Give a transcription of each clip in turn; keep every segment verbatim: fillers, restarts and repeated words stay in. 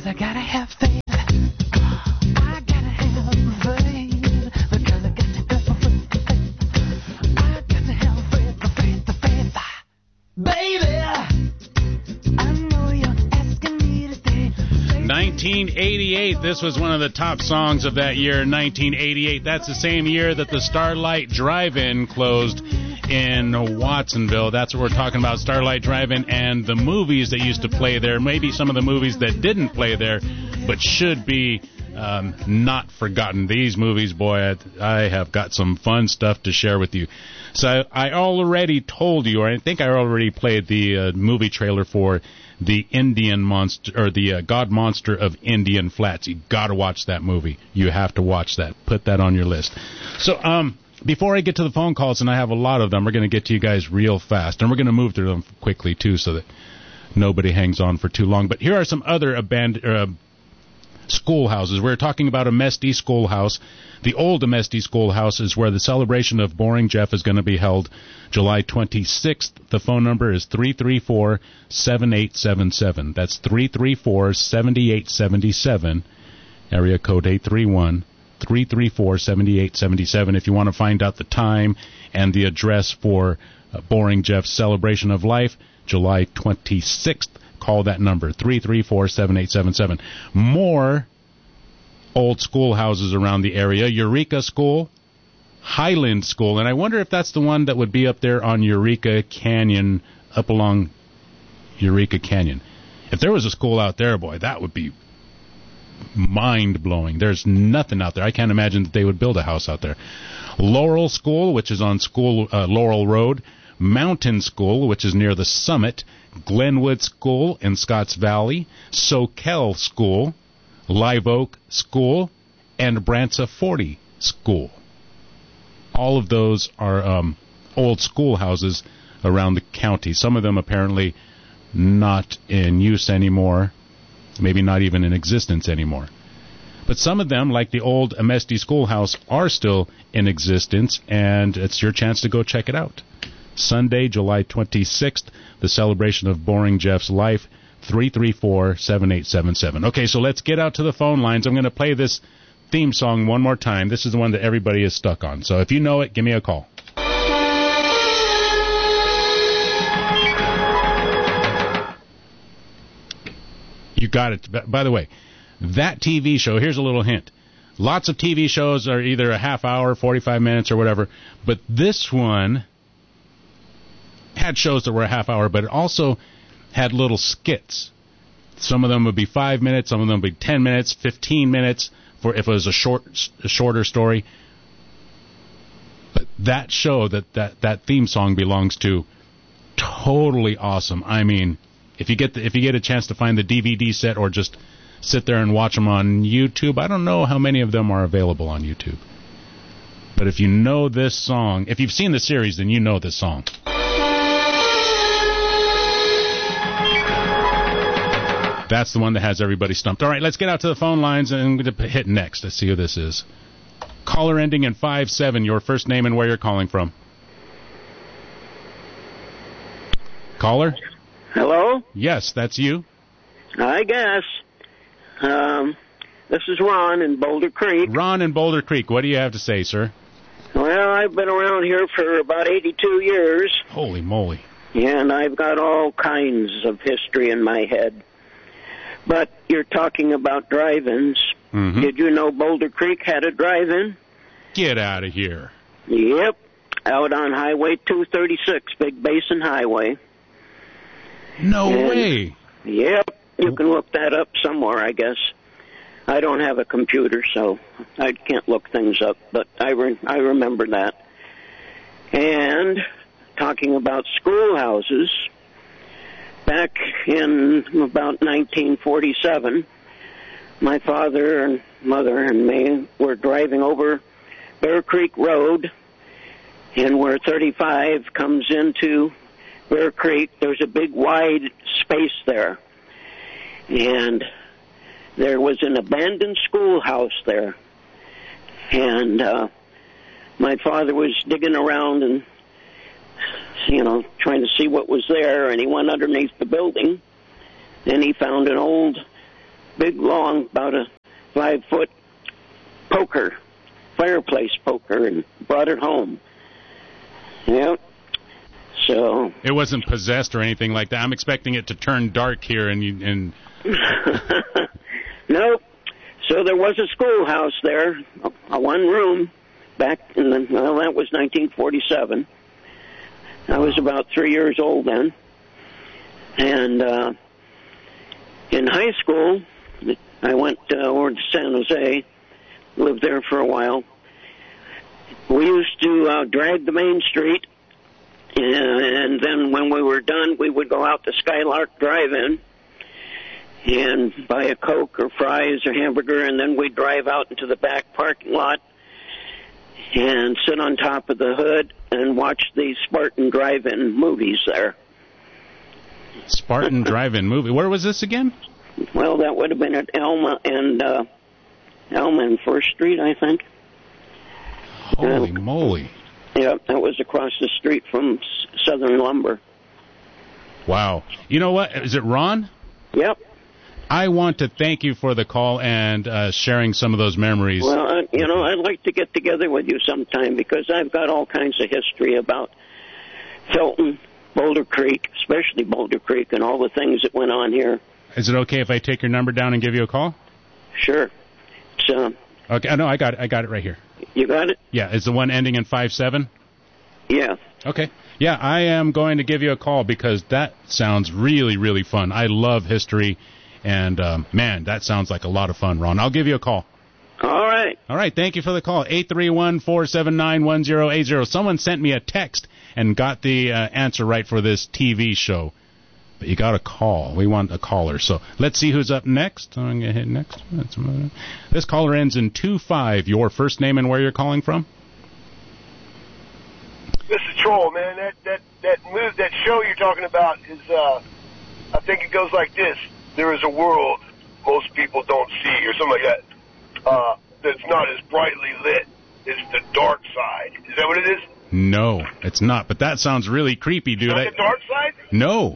I gotta have faith. I gotta have faith. Because I got to have faith. I got to have faith, faith, faith. Baby, I know you're asking me to stay. nineteen eighty-eight, this was one of the top songs of that year, nineteen eighty-eight. That's the same year that the Starlight Drive-In closed in Watsonville. That's what we're talking about, Starlight Drive-In and the movies that used to play there. Maybe some of the movies that didn't play there, but should be um, not forgotten. These movies, boy, I, I have got some fun stuff to share with you. So I already told you, or I think I already played the uh, movie trailer for the Indian Monster, or the uh, God Monster of Indian Flats. You got to watch that movie. You have to watch that. Put that on your list. So, um, before I get to the phone calls, and I have a lot of them, we're going to get to you guys real fast, and we're going to move through them quickly too, so that nobody hangs on for too long. But here are some other abandoned uh, schoolhouses. We're talking about Amesti Schoolhouse. The old Amesti Schoolhouse is where the celebration of Boring Jeff is going to be held July twenty-sixth. The phone number is three three four, seven eight seven seven. That's three three four, seven eight seven seven. Area code eight three one, three three four, seven eight seven seven. If you want to find out the time and the address for uh, Boring Jeff's celebration of life, July twenty-sixth, call that number, three three four, seven eight seven seven. More old schoolhouses around the area. Eureka School, Highland School, and I wonder if that's the one that would be up there on Eureka Canyon, up along Eureka Canyon. If there was a school out there, boy, that would be mind-blowing. There's nothing out there. I can't imagine that they would build a house out there. Laurel School, which is on School uh, Laurel Road. Mountain School, which is near the summit. Glenwood School in Scotts Valley. Soquel School. Live Oak School. And Brantza forty School. All of those are um, old schoolhouses around the county. Some of them apparently not in use anymore. Maybe not even in existence anymore. But some of them, like the old Amesti Schoolhouse, are still in existence, and it's your chance to go check it out. Sunday, July twenty-sixth, the celebration of Boring Jeff's life, three three four, seven eight seven seven. Okay, so let's get out to the phone lines. I'm going to play this theme song one more time. This is the one that everybody is stuck on. So if you know it, give me a call. You got it. By the way, that T V show, here's a little hint. Lots of T V shows are either a half hour, forty-five minutes, or whatever. But this one had shows that were a half hour, but it also had little skits. Some of them would be five minutes, some of them would be ten minutes, fifteen minutes, for if it was a short, a shorter story. But that show, that, that, that theme song belongs to, totally awesome. I mean, If you get the, if you get a chance to find the D V D set or just sit there and watch them on YouTube, I don't know how many of them are available on YouTube. But if you know this song, if you've seen the series, then you know this song. That's the one that has everybody stumped. All right, let's get out to the phone lines and I'm going to hit next. Let's see who this is. Caller ending in five seven, your first name and where you're calling from. Caller? Hello? Yes, that's you. I guess. Um, this is Ron in Boulder Creek. Ron in Boulder Creek. What do you have to say, sir? Well, I've been around here for about eighty-two years. Holy moly. And I've got all kinds of history in my head. But you're talking about drive-ins. Mm-hmm. Did you know Boulder Creek had a drive-in? Get out of here. Yep. Out on Highway two thirty-six, Big Basin Highway. No and, way. Yep. You can look that up somewhere, I guess. I don't have a computer, so I can't look things up, but I, re- I remember that. And talking about schoolhouses, back in about nineteen forty-seven, my father and mother and me were driving over Bear Creek Road, and where thirty-five comes into Bear Creek, there's a big wide space there. And there was an abandoned schoolhouse there. And uh, my father was digging around and, you know, trying to see what was there, and he went underneath the building, and he found an old big, long, about a five-foot poker, fireplace poker, and brought it home. Yep. So it wasn't possessed or anything like that. I'm expecting it to turn dark here, and you, and nope. So there was a schoolhouse there, a, a one room, back in the well, that was nineteen forty-seven. I was about three years old then, and uh, in high school, I went uh, over to San Jose, lived there for a while. We used to uh, drag the main street. And then when we were done, we would go out to Skylark Drive-In and buy a Coke or fries or hamburger, and then we'd drive out into the back parking lot and sit on top of the hood and watch the Spartan Drive-In movies there. Spartan Drive-In movie. Where was this again? Well, that would have been at Elma and uh, Elma and First Street, I think. Holy uh, moly. Yeah, that was across the street from Southern Lumber. Wow. You know what? Is it Ron? Yep. I want to thank you for the call and uh, sharing some of those memories. Well, uh, you know, I'd like to get together with you sometime because I've got all kinds of history about Felton, Boulder Creek, especially Boulder Creek, and all the things that went on here. Is it okay if I take your number down and give you a call? Sure. It's, uh, okay. No, I got it. I got it right here. You got it? Yeah. Is the one ending in five seven? Yeah. Okay. Yeah, I am going to give you a call because that sounds really, really fun. I love history, and, um, man, that sounds like a lot of fun, Ron. I'll give you a call. All right. All right. Thank you for the call. eight three one, four seven nine, one zero eight zero. Someone sent me a text and got the uh, answer right for this T V show. But you got a call. We want a caller. So let's see who's up next. I'm going to hit next. This caller ends in two five. Your first name and where you're calling from? This is Troll, man. That that that move, that show you're talking about is, uh, I think it goes like this: there is a world most people don't see, or something like that. Uh, that's not as brightly lit. It's the dark side. Is that what it is? No, it's not. But that sounds really creepy, dude. Not I, the dark side? No.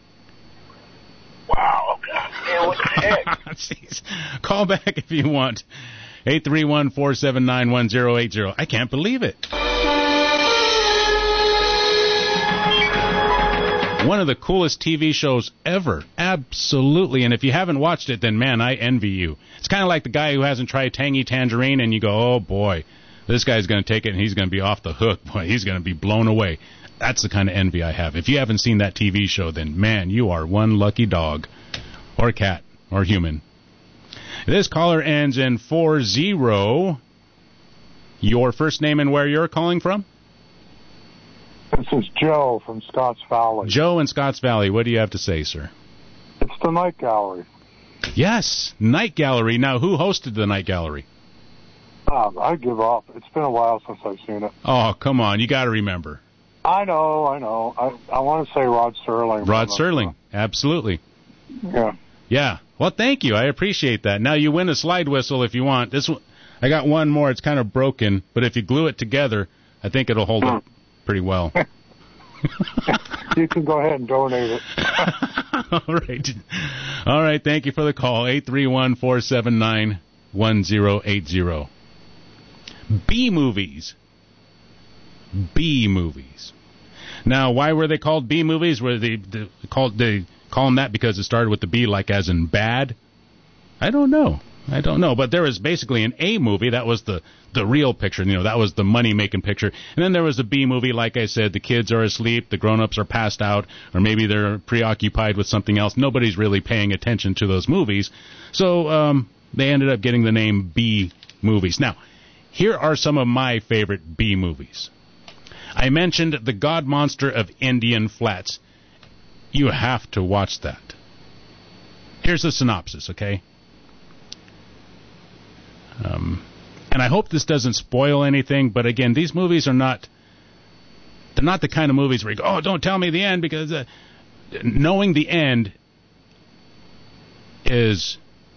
Wow. God, man, what the heck? Jeez. Call back if you want. eight three one, four seven nine, one zero eight zero. I can't believe it. One of the coolest T V shows ever. Absolutely. And if you haven't watched it, then, man, I envy you. It's kind of like the guy who hasn't tried Tangy Tangerine, and you go, oh, boy, this guy's going to take it, and he's going to be off the hook. Boy, he's going to be blown away. That's the kind of envy I have. If you haven't seen that T V show, then, man, you are one lucky dog or cat or human. This caller ends in four zero. Your first name and where you're calling from? This is Joe from Scotts Valley. Joe in Scotts Valley. What do you have to say, sir? It's the Night Gallery. Yes, Night Gallery. Now, who hosted the Night Gallery? Uh, I give up. It's been a while since I've seen it. Oh, come on. You got to remember. I know, I know. I I want to say Rod Serling. Rod Serling. Absolutely. Yeah. Yeah. Well, thank you. I appreciate that. Now, you win a slide whistle if you want. This one, I got one more. It's kind of broken, but if you glue it together, I think it'll hold up pretty well. You can go ahead and donate it. All right. All right. Thank you for the call. eight three one, four seven nine, one zero eight zero. B movies. B movies. Now, why were they called B movies? Were they, they called they call them that because it started with the B, like as in bad? I don't know. I don't know. But there was basically an A movie. That was the, the real picture. You know, that was the money-making picture. And then there was a B movie, like I said, the kids are asleep, the grown-ups are passed out, or maybe they're preoccupied with something else. Nobody's really paying attention to those movies. So um, they ended up getting the name B movies. Now, here are some of my favorite B movies. I mentioned The God Monster of Indian Flats. You have to watch that. Here's the synopsis, okay? Um, and I hope this doesn't spoil anything, but again, these movies are not, they're not the kind of movies where you go, oh, don't tell me the end, because uh, knowing the end is,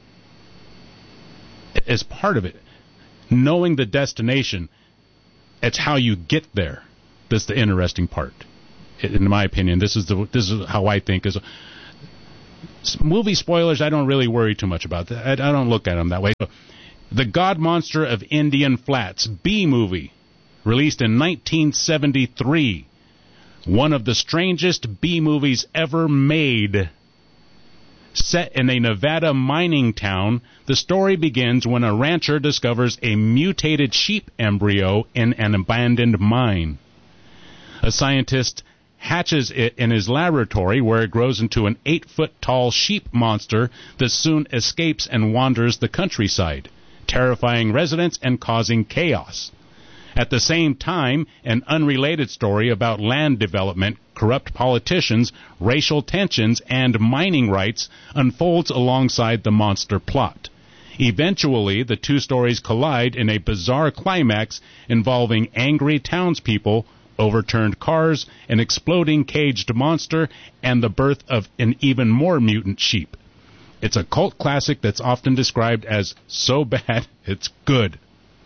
is part of it. Knowing the destination, it's how you get there that's the interesting part. In my opinion, this is the this is how I think is S- movie spoilers, I don't really worry too much about that. I, I don't look at them that way. The God Monster of Indian Flats, B movie, released in nineteen seventy-three. One of the strangest B movies ever made. Set in a Nevada mining town, the story begins when a rancher discovers a mutated sheep embryo in an abandoned mine. A scientist hatches it in his laboratory, where it grows into an eight-foot-tall sheep monster that soon escapes and wanders the countryside, terrifying residents and causing chaos. At the same time, an unrelated story about land development, corrupt politicians, racial tensions, and mining rights unfolds alongside the monster plot. Eventually, the two stories collide in a bizarre climax involving angry townspeople, overturned cars, an exploding caged monster, and the birth of an even more mutant sheep. It's a cult classic that's often described as so bad it's good.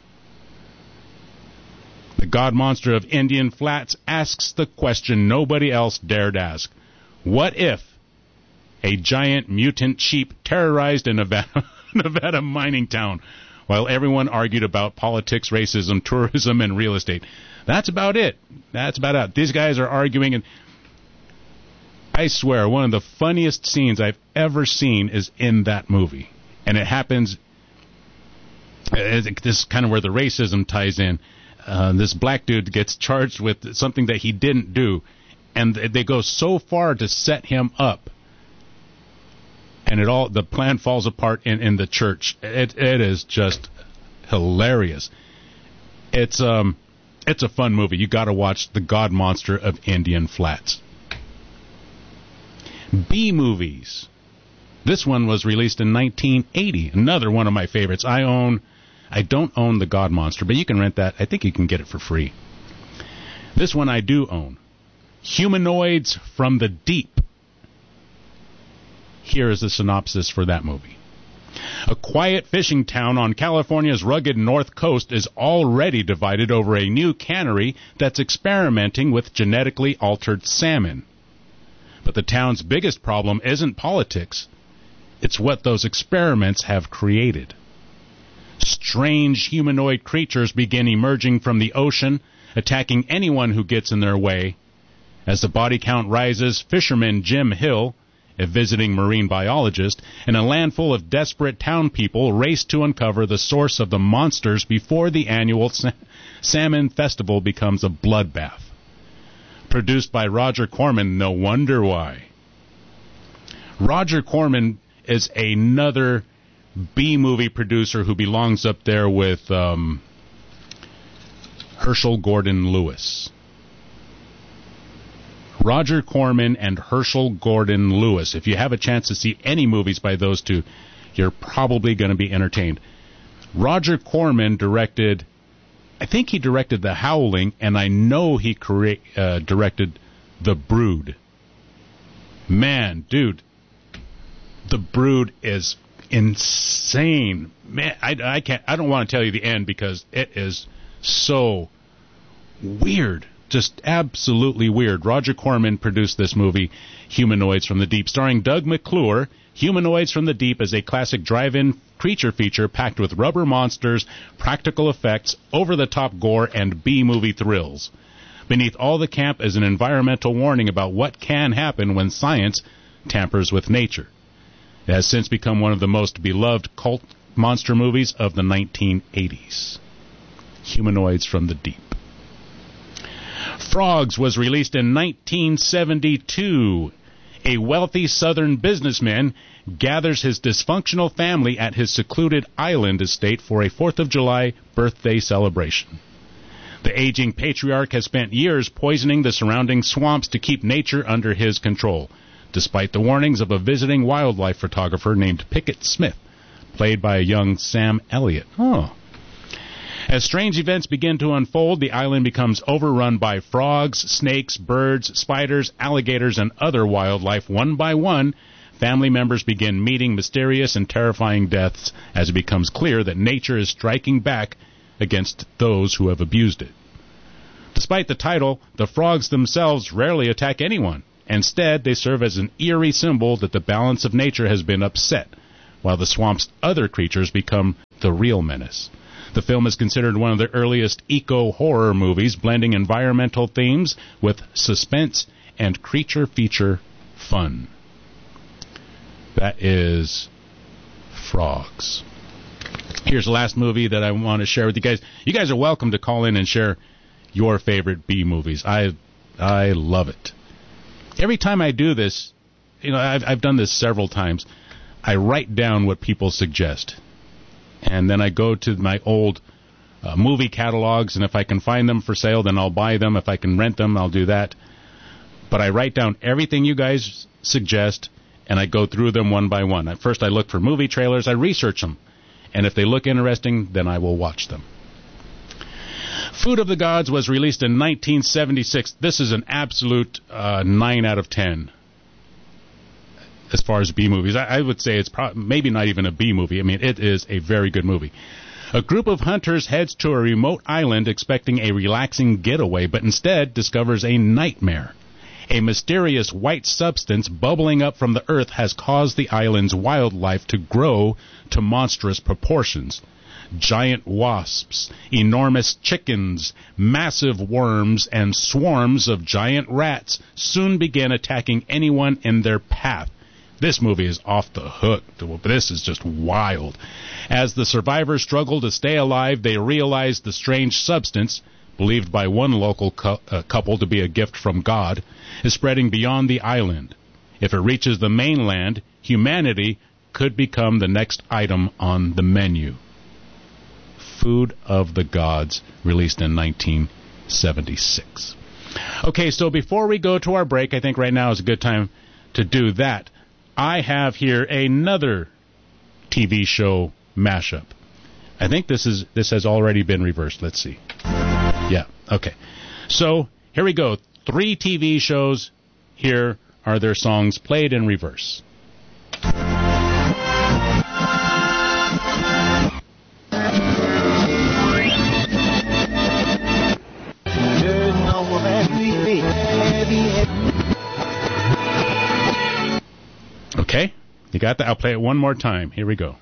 The God Monster of Indian Flats asks the question nobody else dared ask. What if a giant mutant sheep terrorized a Nevada, Nevada mining town while everyone argued about politics, racism, tourism, and real estate? That's about it. That's about it. These guys are arguing, and I swear, one of the funniest scenes I've ever seen is in that movie. And it happens, this is kind of where the racism ties in. Uh, this black dude gets charged with something that he didn't do, and they go so far to set him up, and it all the plan falls apart in, in the church. It it is just hilarious. It's um it's a fun movie. You got to watch The God Monster of Indian Flats. B movies. This one was released in nineteen eighty. Another one of my favorites. I own. I don't own The God Monster, but you can rent that. I think you can get it for free. This one I do own. Humanoids from the Deep. Here is the synopsis for that movie. A quiet fishing town on California's rugged north coast is already divided over a new cannery that's experimenting with genetically altered salmon. But the town's biggest problem isn't politics. It's what those experiments have created. Strange humanoid creatures begin emerging from the ocean, attacking anyone who gets in their way. As the body count rises, fisherman Jim Hill, a visiting marine biologist, and a land full of desperate town people race to uncover the source of the monsters before the annual sa- salmon festival becomes a bloodbath. Produced by Roger Corman, no wonder why. Roger Corman is another B-movie producer who belongs up there with um, Herschel Gordon Lewis. Roger Corman and Herschel Gordon Lewis. If you have a chance to see any movies by those two, you're probably going to be entertained. Roger Corman directed, I think he directed The Howling, and I know he crea- uh, directed The Brood. Man, dude, The Brood is insane. Man, I, I can't. I don't want to tell you the end because it is so weird. Just absolutely weird. Roger Corman produced this movie, Humanoids from the Deep, starring Doug McClure. Humanoids from the Deep is a classic drive-in creature feature packed with rubber monsters, practical effects, over-the-top gore, and B-movie thrills. Beneath all the camp is an environmental warning about what can happen when science tampers with nature. It has since become one of the most beloved cult monster movies of the nineteen eighties. Humanoids from the Deep. Frogs was released in nineteen seventy-two. A wealthy southern businessman gathers his dysfunctional family at his secluded island estate for a fourth of July birthday celebration. The aging patriarch has spent years poisoning the surrounding swamps to keep nature under his control, despite the warnings of a visiting wildlife photographer named Pickett Smith, played by a young Sam Elliott. Oh. As strange events begin to unfold, the island becomes overrun by frogs, snakes, birds, spiders, alligators, and other wildlife. One by one, family members begin meeting mysterious and terrifying deaths as it becomes clear that nature is striking back against those who have abused it. Despite the title, the frogs themselves rarely attack anyone. Instead, they serve as an eerie symbol that the balance of nature has been upset, while the swamp's other creatures become the real menace. The film is considered one of the earliest eco-horror movies, blending environmental themes with suspense and creature feature fun. That is Frogs. Here's the last movie that I want to share with you guys. You guys are welcome to call in and share your favorite B movies. I I love it. Every time I do this, you know, I've, I've done this several times, I write down what people suggest. And then I go to my old uh, movie catalogs, and if I can find them for sale, then I'll buy them. If I can rent them, I'll do that. But I write down everything you guys suggest, and I go through them one by one. At first, I look for movie trailers. I research them. And if they look interesting, then I will watch them. Food of the Gods was released in nineteen seventy-six. This is an absolute uh, nine out of ten. As far as B movies, I, I would say it's pro- maybe not even a B movie. I mean, it is a very good movie. A group of hunters heads to a remote island expecting a relaxing getaway, but instead discovers a nightmare. A mysterious white substance bubbling up from the earth has caused the island's wildlife to grow to monstrous proportions. Giant wasps, enormous chickens, massive worms, and swarms of giant rats soon begin attacking anyone in their path. This movie is off the hook. This is just wild. As the survivors struggle to stay alive, they realize the strange substance, believed by one local cu- uh, couple to be a gift from God, is spreading beyond the island. If it reaches the mainland, humanity could become the next item on the menu. Food of the Gods, released in nineteen seventy-six. Okay, so before we go to our break, I think right now is a good time to do that. I have here another T V show mashup. I think this is this has already been reversed. Let's see. Yeah, okay. So, here we go. Three T V shows. Here are their songs played in reverse. Okay, you got that? I'll play it one more time. Here we go.